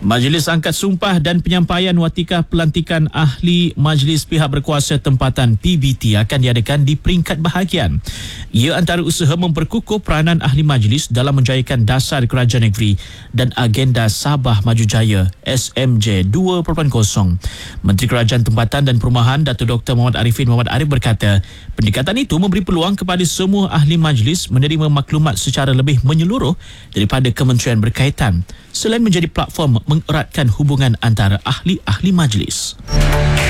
Majlis Angkat Sumpah dan Penyampaian Watikah Pelantikan Ahli Majlis Pihak Berkuasa Tempatan PBT akan diadakan di peringkat bahagian. Ia antara usaha memperkukuh peranan ahli majlis dalam menjayakan dasar kerajaan negeri dan agenda Sabah Maju Jaya SMJ 2.0. Menteri Kerajaan Tempatan dan Perumahan Datuk Dr. Muhammad Arifin Muhammad Arif berkata, pendekatan itu memberi peluang kepada semua ahli majlis menerima maklumat secara lebih menyeluruh daripada kementerian berkaitan, selain menjadi platform mengeratkan hubungan antara ahli-ahli majlis.